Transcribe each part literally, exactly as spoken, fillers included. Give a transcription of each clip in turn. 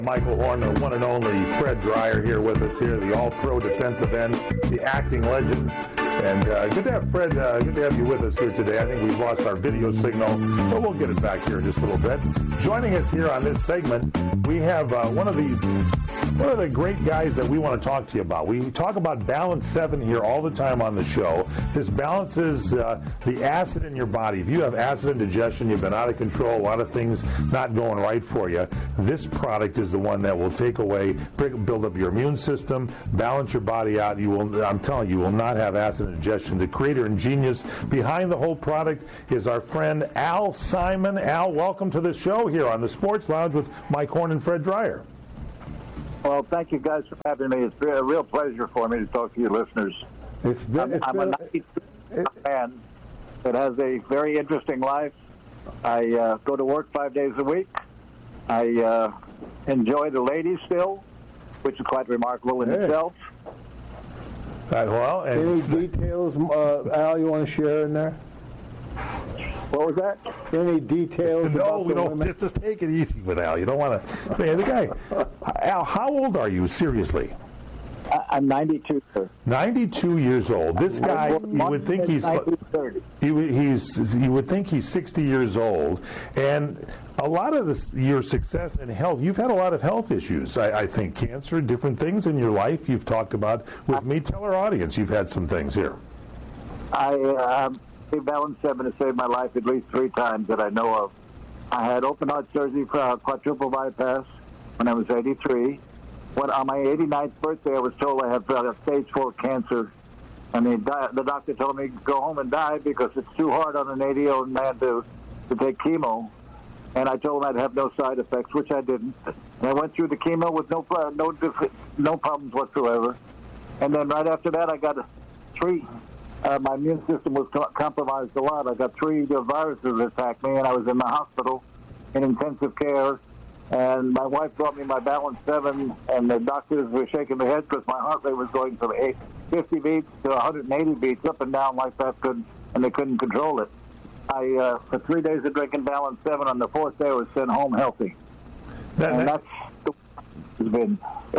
Michael Horn, the one and only Fred Dryer here with us here, the all-pro defensive end, the acting legend. And uh, good to have Fred, uh, good to have you with us here today. I think we've lost our video signal, but we'll get it back here in just a little bit. Joining us here on this segment, we have uh, one of the one of the great guys that we want to talk to you about. We talk about Balance seven here all the time on the show. This balances uh, the acid in your body. If you have acid indigestion, you've been out of control, a lot of things not going right for you, this product is the one that will take away, build up your immune system, balance your body out. You will, I'm telling you, you will not have acid indigestion. The creator and genius behind the whole product is our friend Al Simon. Al, welcome to the show here on the Sports Lounge with Mike Horn and Fred Dryer. Well, thank you guys for having me. It's a real pleasure for me to talk to you listeners. It's been, I'm, it's I'm been, a ninety-two man that has a very interesting life. I uh, go to work five days a week. I uh, enjoy the ladies still, which is quite remarkable in hey. itself. Right, well, and any details, uh, Al, you want to share in there? What was that? Any details? No, about we the don't. women? Just, just take it easy with Al. You don't want to. Man, the guy, Al. How old are you? Seriously. I, I'm ninety-two, sir. ninety-two years old. This guy, you would think he's he would, he's you would think he's sixty years old, and a lot of this, your success and health. You've had a lot of health issues. I, I think cancer, different things in your life. You've talked about with me. Tell our audience you've had some things here. I uh, Balance seven has saved my life at least three times that I know of. I had open heart surgery for a quadruple bypass when I was eighty-three. When on my eighty-ninth birthday, I was told I have uh, stage four cancer. And the, the doctor told me go home and die because it's too hard on an eighty-year-old man to, to take chemo. And I told him I'd have no side effects, which I didn't. And I went through the chemo with no no no problems whatsoever. And then right after that, I got three. Uh, my immune system was co- compromised a lot. I got three uh, viruses that attacked me, and I was in the hospital in intensive care. And my wife brought me my Balance seven, and the doctors were shaking their heads because my heart rate was going from eight, fifty beats to one hundred eighty beats, up and down like that, could, and they couldn't control it. I, uh, for three days of drinking Balance seven, on the fourth day I was sent home healthy. That, and that's the has been.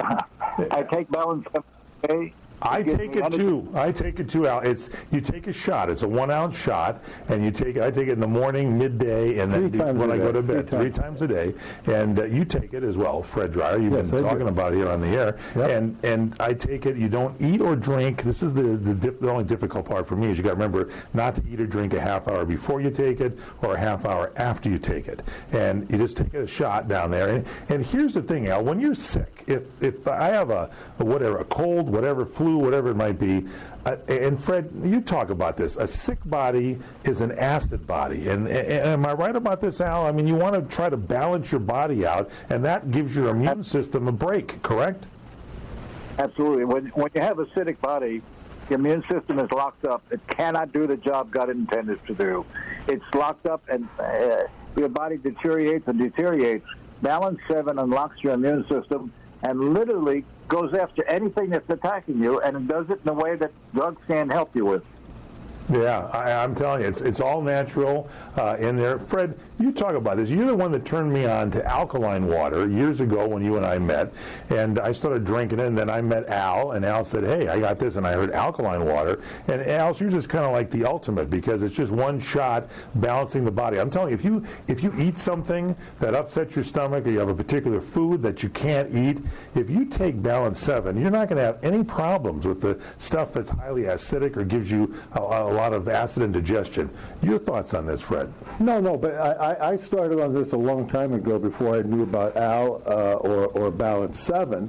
I take Balance seven today. I take it too. I take it too, Al. It's you take a shot. It's a one ounce shot, and you take it. I take it in the morning, midday, and then when I go to bed, three times a day. And uh, you take it as well, Fred Dryer. You've yes, been talking about it here on the air. Yep. And and I take it. You don't eat or drink. This is the the, diff, the only difficult part for me is you got to remember not to eat or drink a half hour before you take it or a half hour after you take it. And you just take a shot down there. And, and here's the thing, Al. When you're sick, if if I have a, a whatever a cold, whatever flu, whatever it might be, uh, and Fred, you talk about this. A sick body is an acid body, and, and, and am I right about this, Al? I mean, you want to try to balance your body out, and that gives your immune system a break, correct? Absolutely. When when you have a acidic body, the immune system is locked up. It cannot do the job God intended to do. It's locked up, and uh, your body deteriorates and deteriorates. Balance seven unlocks your immune system and literally goes after anything that's attacking you, and it does it in a way that drugs can't help you with. Yeah, I, I'm telling you, it's it's all natural uh, in there. Fred, you talk about this. You're the one that turned me on to alkaline water years ago when you and I met, and I started drinking it, and then I met Al, and Al said, hey, I got this, and I heard alkaline water. And Al, you're just kind of like the ultimate because it's just one shot balancing the body. I'm telling you, if you if you eat something that upsets your stomach or you have a particular food that you can't eat, if you take Balance seven, you're not going to have any problems with the stuff that's highly acidic or gives you a, a lot of acid indigestion. Your thoughts on this, Fred? No, no, but I, I started on this a long time ago before I knew about Al uh, or, or Balance seven.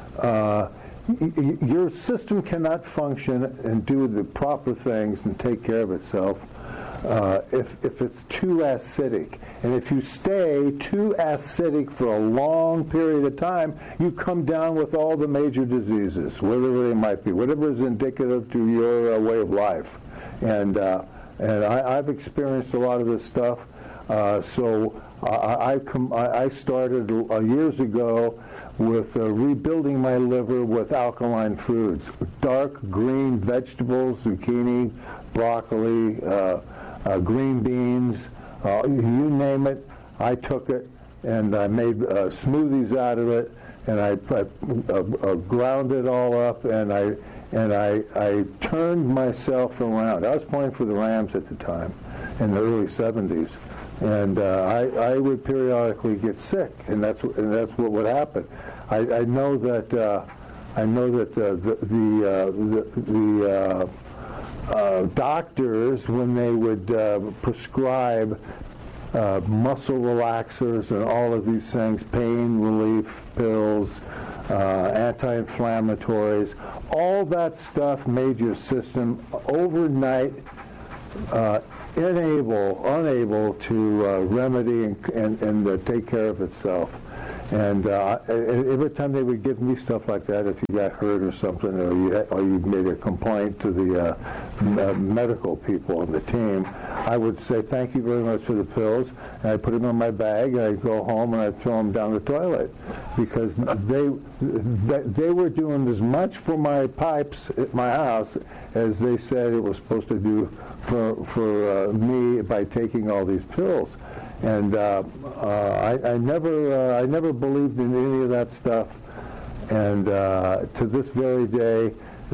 Uh, y- y- your system cannot function and do the proper things and take care of itself uh, if, if it's too acidic. And if you stay too acidic for a long period of time, you come down with all the major diseases, whatever they might be, whatever is indicative to your uh, way of life. And uh, and I, I've experienced a lot of this stuff. Uh, so I, I, com- I started uh, years ago with uh, rebuilding my liver with alkaline foods, dark green vegetables, zucchini, broccoli, uh, uh, green beans, uh, you name it. I took it, and I made uh, smoothies out of it, and I, I uh, uh, ground it all up, and I and I, I turned myself around. I was playing for the Rams at the time in the early seventies, and uh, I, I would periodically get sick, and that's and that's what would happen. I, I know that uh, I know that uh, the the uh, the, the uh, uh, doctors, when they would uh, prescribe uh, muscle relaxers and all of these things, pain relief pills, uh, anti-inflammatories, all that stuff made your system overnight uh, unable, unable to uh, remedy and, and, and uh, take care of itself. And uh, every time they would give me stuff like that, if you got hurt or something, or you, had, or you made a complaint to the uh, m- medical people on the team, I would say, thank you very much for the pills, and I'd put them in my bag, and I'd go home, and I'd throw them down the toilet, because they, they were doing as much for my pipes at my house as they said it was supposed to do for, for uh, me by taking all these pills. And uh, uh, I, I never, uh, I never believed in any of that stuff. And uh, to this very day,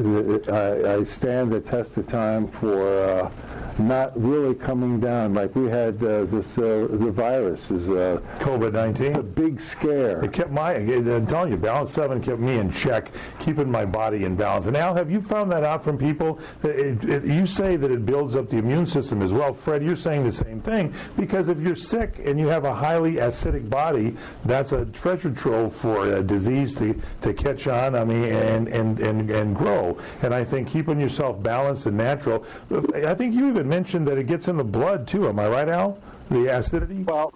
I, I stand the test of time for uh, not really coming down. Like we had uh, this, uh, the virus is uh, COVID nineteen. A big scare. It kept my, I'm telling you, Balance seven kept me in check, keeping my body in balance. And Al, have you found that out from people? It, it, you say that it builds up the immune system as well. Fred, you're saying the same thing, because if you're sick and you have a highly acidic body, that's a treasure trove for a disease to, to catch on, I mean, and, and, and, and grow. And I think keeping yourself balanced and natural, I think you even mentioned that it gets in the blood too. Am I right, Al? The acidity? Well,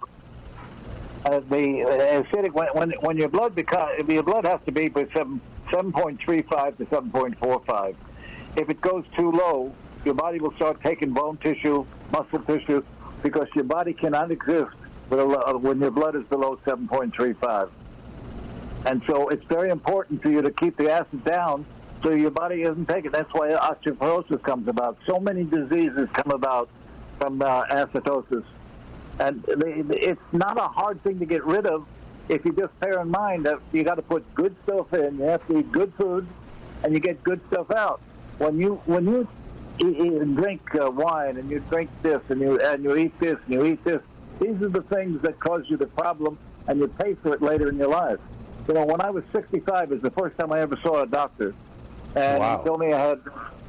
uh, the uh, acidic, when, when when your blood becomes, your blood has to be by seven seven point three five to seven point four five. If it goes too low, your body will start taking bone tissue, muscle tissue, because your body cannot exist with a, when your blood is below seven point three five. And so it's very important for you to keep the acid down, so your body isn't taking. That's why osteoporosis comes about. So many diseases come about from uh, acidosis. And they, it's not a hard thing to get rid of if you just bear in mind that you got to put good stuff in, you have to eat good food, and you get good stuff out. When you when you eat, eat, drink uh, wine, and you drink this, and you and you eat this, and you eat this, these are the things that cause you the problem, and you pay for it later in your life. You know, when I was sixty-five, it was the first time I ever saw a doctor. And wow. He told me I had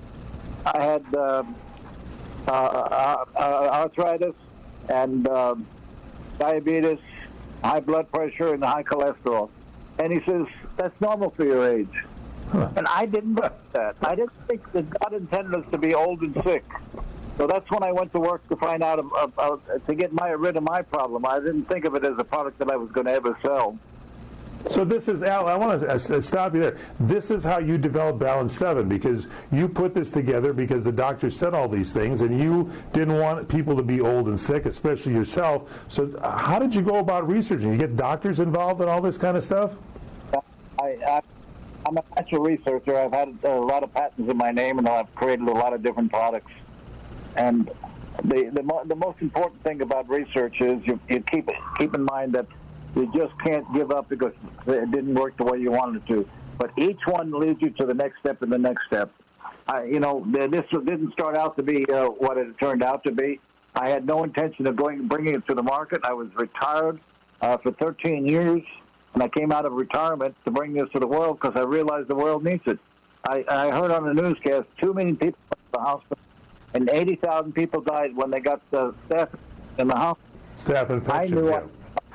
I had um, uh, uh, uh, arthritis and um, diabetes, high blood pressure, and high cholesterol. And he says, that's normal for your age. Huh. And I didn't believe that. I didn't think that God intended us to be old and sick. So that's when I went to work to find out about, to get my rid of my problem. I didn't think of it as a product that I was going to ever sell. So this is, Al, I want to stop you there. This is how you developed Balance seven, because you put this together because the doctor said all these things, and you didn't want people to be old and sick, especially yourself. So how did you go about researching? You get doctors involved in all this kind of stuff? I, I, I'm a natural researcher. I've had a lot of patents in my name, and I've created a lot of different products. And the the, mo- the most important thing about research is you, you keep keep in mind that you just can't give up because it didn't work the way you wanted it to. But each one leads you to the next step and the next step. I, you know, this didn't start out to be uh, what it turned out to be. I had no intention of going bringing it to the market. I was retired uh, for thirteen years, and I came out of retirement to bring this to the world because I realized the world needs it. I, I heard on the newscast two million people in the hospital, and eighty thousand people died when they got the staph in the hospital. Staph infection, I knew yeah. I,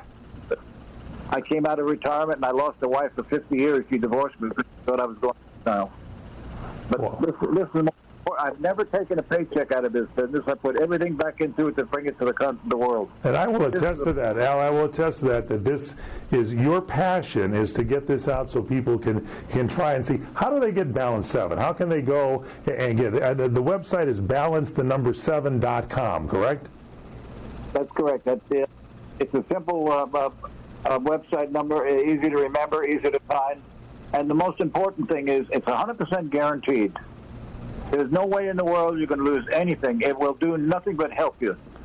I came out of retirement, and I lost a wife for fifty years. She divorced me. Thought I was going now. But Wow. this, this is more, I've never taken a paycheck out of this business. I put everything back into it to bring it to the country, the world. And I will This attest is to a- that, Al. I will attest to that, that this is your passion, is to get this out so people can, can try and see. How do they get Balance seven? How can they go and get it? Uh, The website is balance the number seven dot com, correct? That's correct. That's it. It's a simple uh, uh, uh, website number, easy to remember, easy to find. And the most important thing is it's one hundred percent guaranteed. There's no way in the world you're going to lose anything. It will do nothing but help you.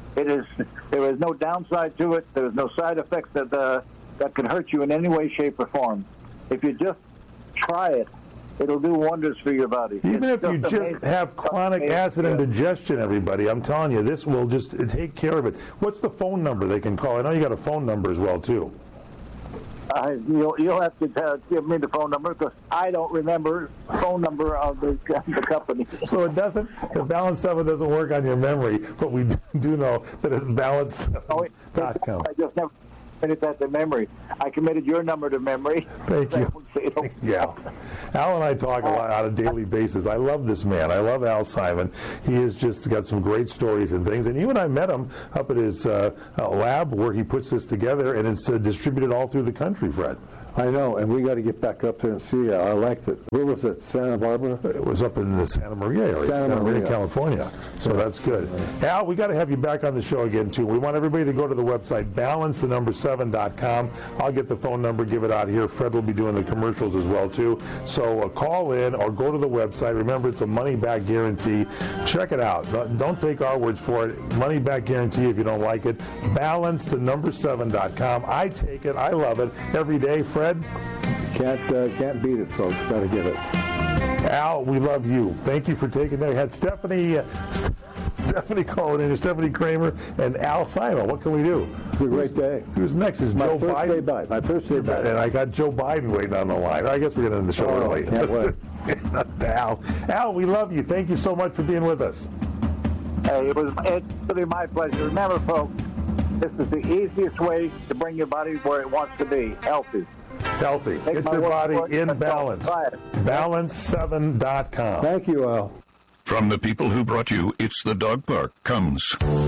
It is. There is no downside to it. There's no side effects that uh, that can hurt you in any way, shape, or form. If you just try it, it'll do wonders for your body. Even it's if you just amazing. have chronic acid indigestion, everybody, I'm telling you, this will just take care of it. What's the phone number they can call? I know you got a phone number as well, too. Uh, you'll, you'll have to uh, give me the phone number because I don't remember the phone number of the, the company. So it doesn't, the Balance seven doesn't work on your memory, but we do know that it's balance seven dot com. I just never committed that to memory. I committed your number to memory. Thank you. Yeah. Al and I talk a lot on a daily basis. I love this man. I love Al Simon. He has just got some great stories and things. And you and I met him up at his uh, uh, lab where he puts this together, and it's uh, distributed all through the country, Fred. I know, and we got to get back up there and see. Uh, I liked it. Where was it? Santa Barbara? It was up in the Santa Maria area, Santa, Santa Maria, Maria, California. So that's good. Al, we got to have you back on the show again, too. We want everybody to go to the website, balance the number seven dot com. I'll get the phone number, give it out here. Fred will be doing the commercials as well, too. So uh, call in or go to the website. Remember, it's a money-back guarantee. Check it out. Don't, don't take our words for it. Money-back guarantee if you don't like it. balance the number seven dot com. I take it. I love it. Every day, Fred? Can't uh, can't beat it, folks. Got to get it. Al, we love you. Thank you for taking that. We had Stephanie, uh, St- Stephanie calling in, Stephanie Kramer, and Al Simon. What can we do? It's a great day. Who's next? Is My Joe first Biden? day by. My first day by. And I got Joe Biden waiting on the line. I guess we're going to end the show Oh, early. can't wait. Al, Al, we love you. Thank you so much for being with us. Hey, it was it's really my pleasure. Remember, folks, this is the easiest way to bring your body where it wants to be, healthy. Healthy. Take Get my your word body for it. in Let's balance. try it. balance seven dot com. Thank you, Al. From the people who brought you It's the Dog Park comes.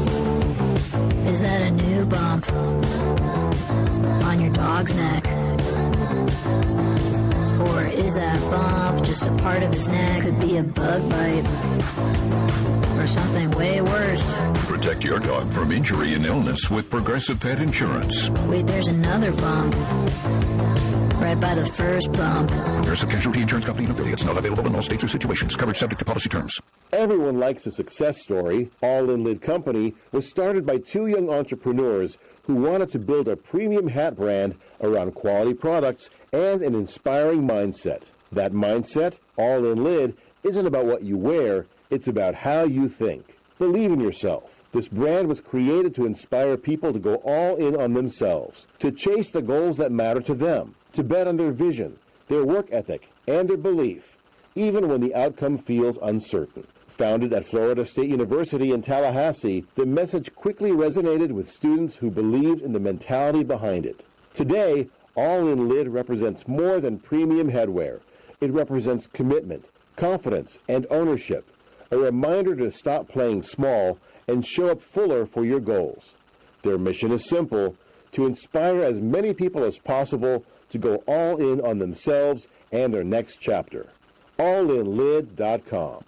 Is that a new bump on your dog's neck? Or is that bump just a part of his neck? Could be a bug bite or something way worse. Protect your dog from injury and illness with Progressive Pet Insurance. Wait, there's another bump right by the first bump. Progressive Casualty Insurance Company and affiliates. Not available in all states or situations. Coverage subject to policy terms. Everyone likes a success story. All In Lid Company was started by two young entrepreneurs who wanted to build a premium hat brand around quality products and an inspiring mindset. That mindset, All In Lid, isn't about what you wear, it's about how you think. Believe in yourself. This brand was created to inspire people to go all in on themselves, to chase the goals that matter to them, to bet on their vision, their work ethic, and their belief, even when the outcome feels uncertain. Founded at Florida State University in Tallahassee, the message quickly resonated with students who believed in the mentality behind it. Today, All In Lid represents more than premium headwear. It represents commitment, confidence, and ownership, a reminder to stop playing small and show up fuller for your goals. Their mission is simple: to inspire as many people as possible to go all in on themselves and their next chapter. all in lid dot com.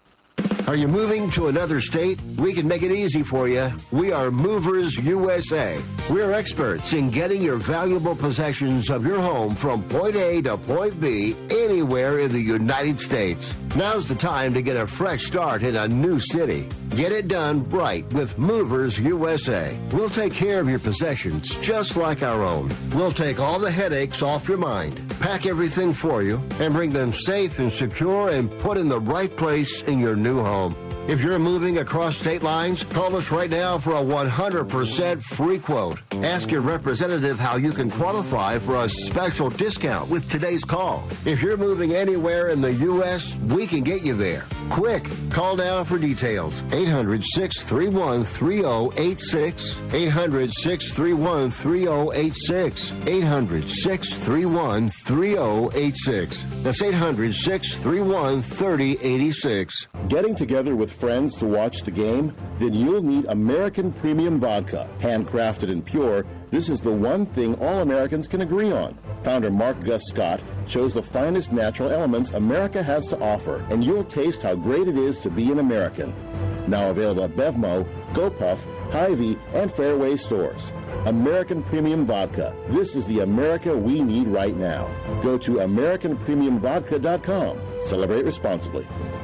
Are you moving to another state? We can make it easy for you. We are Movers U S A. We're experts in getting your valuable possessions of your home from point A to point B anywhere in the United States. Now's the time to get a fresh start in a new city. Get it done right with Movers U S A. We'll take care of your possessions just like our own. We'll take all the headaches off your mind, pack everything for you, and bring them safe and secure and put in the right place in your new home. If you're moving across state lines, call us right now for a one hundred percent free quote. Ask your representative how you can qualify for a special discount with today's call. If you're moving anywhere in the U S, we can get you there. Quick, call now for details. eight hundred, six three one, three oh eight six. eight hundred, six three one, three oh eight six. eight hundred, six three one, three oh eight six. That's eight hundred, six three one, three oh eight six. Getting together with friends to watch the game? Then you'll need American Premium Vodka. Handcrafted and pure, this is the one thing all Americans can agree on. Founder Mark Gus Scott chose the finest natural elements America has to offer, and you'll taste how great it is to be an American. Now available at Bevmo, GoPuff, Hy-Vee, and Fairway stores. American Premium Vodka. This is the America we need right now. Go to American Premium Vodka dot com. Celebrate responsibly.